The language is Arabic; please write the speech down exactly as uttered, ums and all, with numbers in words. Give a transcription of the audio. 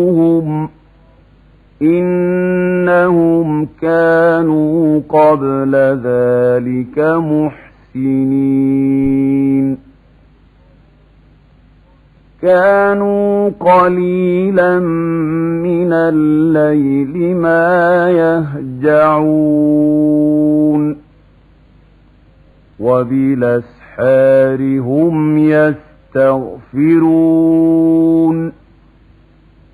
هم إنهم كانوا قبل ذلك محسنين كانوا قليلا من الليل ما يهجعون وبالأسحار هم يستغفرون